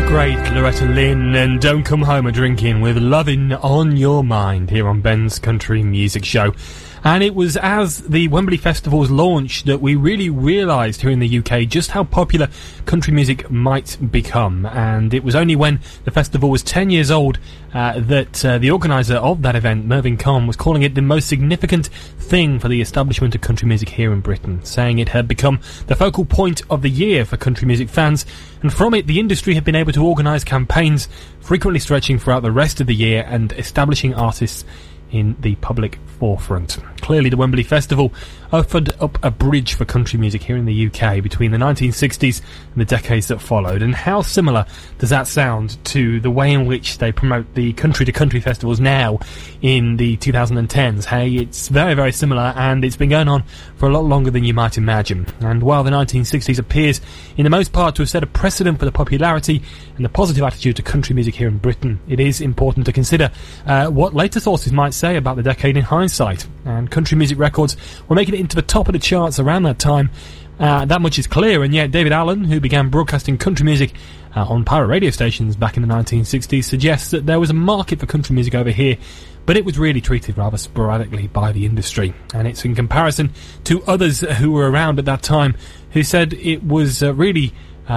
Great Loretta Lynn and Don't Come Home a-Drinking with Lovin' on Your Mind here on Ben's Country Music Show. And it was as the Wembley Festivals launched that we really realised here in the UK just how popular country music might become. And it was only when the festival was 10 years old that the organiser of that event, Mervyn Kahn, was calling it the most significant thing for the establishment of country music here in Britain, saying it had become the focal point of the year for country music fans, and from it the industry had been able to organise campaigns frequently stretching throughout the rest of the year and establishing artists in the public forefront. Clearly the Wembley Festival offered up a bridge for country music here in the UK between the 1960s and the decades that followed. And how similar does that sound to the way in which they promote the country-to-country festivals now in the 2010s? Hey, it's very, very similar, and it's been going on for a lot longer than you might imagine. And while the 1960s appears in the most part to have set a precedent for the popularity and the positive attitude to country music here in Britain, it is important to consider what later sources might say about the decade in hindsight. And country music records were making it into the top of the charts around that time. That much is clear, and yet David Allen, who began broadcasting country music on pirate radio stations back in the 1960s, suggests that there was a market for country music over here, but it was really treated rather sporadically by the industry. And it's in comparison to others who were around at that time who said it was really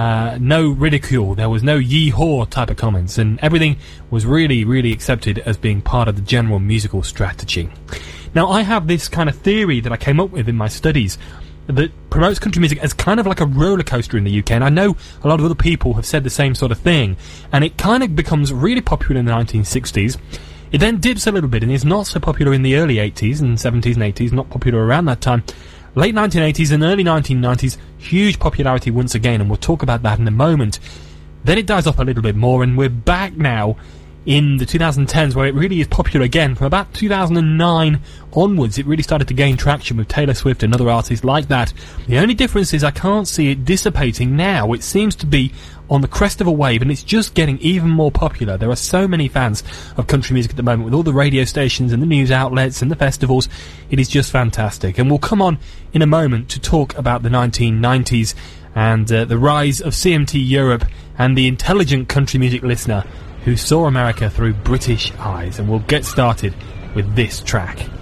no ridicule, there was no yee-haw type of comments, and everything was really, really accepted as being part of the general musical strategy. Now, I have this kind of theory that I came up with in my studies that promotes country music as kind of like a roller coaster in the UK, and I know a lot of other people have said the same sort of thing, and it kind of becomes really popular in the 1960s. It then dips a little bit and is not so popular in the early 80s and 70s and 80s, not popular around that time. Late 1980s and early 1990s, huge popularity once again, and we'll talk about that in a moment. Then it dies off a little bit more, and we're back now in the 2010s where it really is popular again. From about 2009 onwards, it really started to gain traction with Taylor Swift and other artists like that. The only difference is I can't see it dissipating now. It seems to be on the crest of a wave, and it's just getting even more popular. There are so many fans of country music at the moment, with all the radio stations and the news outlets and the festivals. It is just fantastic. And we'll come on in a moment to talk about the 1990s and the rise of CMT Europe and the intelligent country music listener who saw America through British eyes. And we'll get started with this track.